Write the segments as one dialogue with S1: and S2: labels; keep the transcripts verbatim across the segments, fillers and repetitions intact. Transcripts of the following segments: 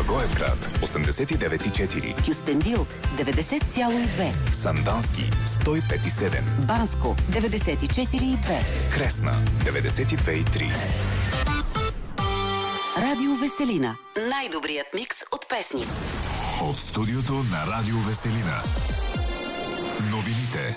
S1: Благоевград осемдесет и девет и четири,
S2: Кюстендил деветдесет цяло и две,
S1: Сандански сто и пет и седем,
S2: Банско деветдесет и четири и две,
S1: Кресна деветдесет и две и три.
S2: Радио Веселина. Най-добрият микс от песни.
S1: От студиото на Радио Веселина. Новините.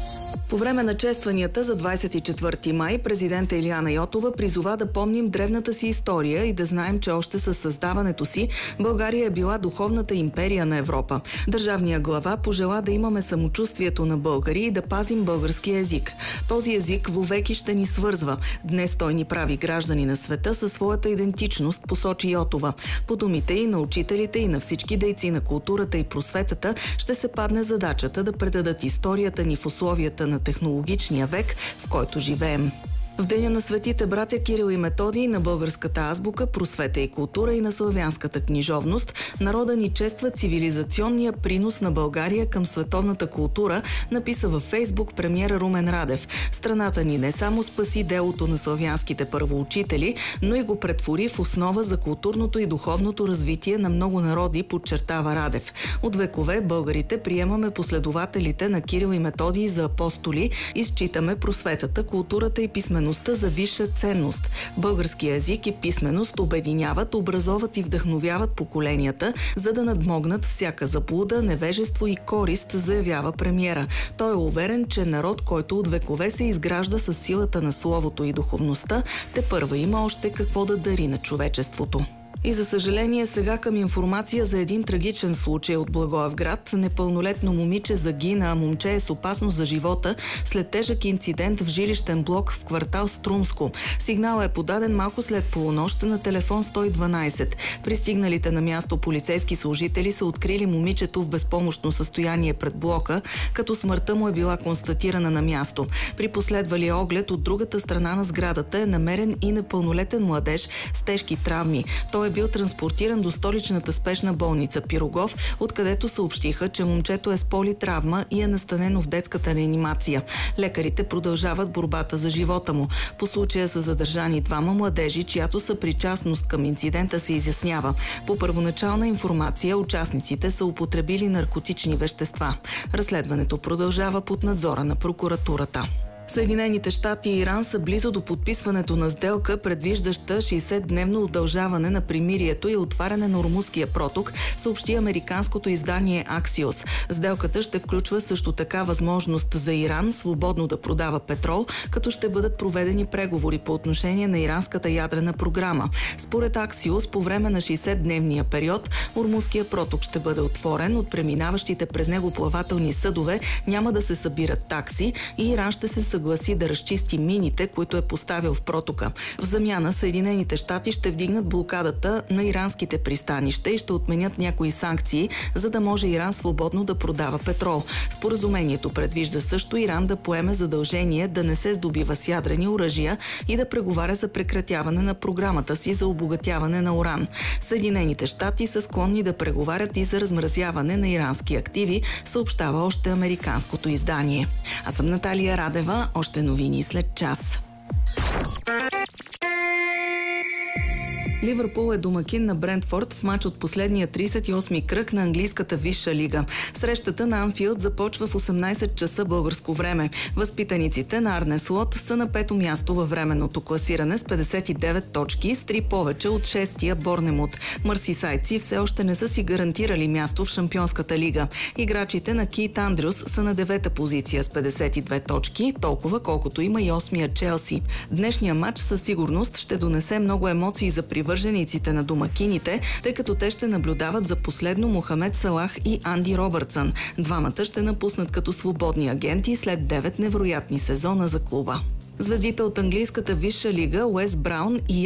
S3: По време на честванията за двадесет и четвърти май президента Илияна Йотова призова да помним древната си история и да знаем, че още със създаването си България е била духовната империя на Европа. Държавният глава пожела да имаме самочувствието на българи и да пазим българския език. Този език вовеки ще ни свързва. Днес той ни прави граждани на света със своята идентичност, посочи Йотова. По думите и на учителите, и на всички дейци на културата и просветата ще се падне задачата да предадат историята ни в условията на технологичния век, в който живеем. В деня на светите братя Кирил и Методий, на българската азбука, просвета и култура и на славянската книжовност, народа ни чества цивилизационния принос на България към световната култура, написа във Фейсбук премиера Румен Радев. Страната ни не само спаси делото на славянските първоучители, но и го претвори в основа за културното и духовното развитие на много народи, подчертава Радев. От векове българите приемаме последователите на Кирил и Методий за апостоли и считаме просветата, културата и писмеността за висша ценност. Българския език и писменост обединяват, образоват и вдъхновяват поколенията, за да надмогнат всяка заблуда, невежество и корист, заявява премиера. Той е уверен, че народ, който от векове се изгражда със силата на словото и духовността, тепърва има още какво да дари на човечеството. И за съжаление сега към информация за един трагичен случай от Благоевград. Непълнолетно момиче загина, а момче е с опасност за живота след тежък инцидент в жилищен блок в квартал Струмско. Сигналът е подаден малко след полунощ на телефон сто и дванадесет. Пристигналите на място полицейски служители са открили момичето в безпомощно състояние пред блока, като смъртта му е била констатирана на място. При последвалия оглед от другата страна на сградата е намерен и непълнолетен младеж с тежки травми. Той е бил транспортиран до столичната спешна болница Пирогов, откъдето съобщиха, че момчето е с политравма и е настанено в детската реанимация. Лекарите продължават борбата за живота му. По случая са задържани двама младежи, чиято съпричастност към инцидента се изяснява. По първоначална информация, участниците са употребили наркотични вещества. Разследването продължава под надзора на прокуратурата. Съединените щати и Иран са близо до подписването на сделка, предвиждаща шейсетдневно удължаване на примирието и отваряне на Ормузския проток, съобщи американското издание Axios. Сделката ще включва също така възможност за Иран свободно да продава петрол, като ще бъдат проведени преговори по отношение на иранската ядрена програма. Според Axios, по време на шейсетдневния период Ормузския проток ще бъде отворен, от преминаващите през него плавателни съдове няма да се събират такси и Иран ще се съгласи да разчисти мините, които е поставил в протока. В замяна Съединените щати ще вдигнат блокадата на иранските пристанища и ще отменят някои санкции, за да може Иран свободно да продава петрол. Споразумението предвижда също Иран да поеме задължение да не се здобива с ядрени оръжия и да преговаря за прекратяване на програмата си за обогатяване на уран. Съединените щати са склонни да преговарят и за размразяване на ирански активи, съобщава още американското издание. Аз съм Наталия Радева. Още новини след час. Ливърпул е домакин на Брентфорд в мач от последния тридесет и осми кръг на английската висша лига. Срещата на Анфилд започва в осемнадесет часа българско време. Възпитаниците на Арне Слот са на пето място във временното класиране с петдесет и девет точки, с три повече от шестия Борнемут. Мърсисайдци все още не са си гарантирали място в Шампионската лига. Играчите на Кейт Андрюс са на девета позиция с петдесет и две точки, толкова колкото има и осмия Челси. Днешният матч със сигурност ще донесе много емоции за привържениците на домакините, тъй като те ще наблюдават за последно Мохамед Салах и Анди Робъртсън. Двамата ще напуснат като свободни агенти след девет невероятни сезона за клуба. Звездите от английската висша лига Уест Браун и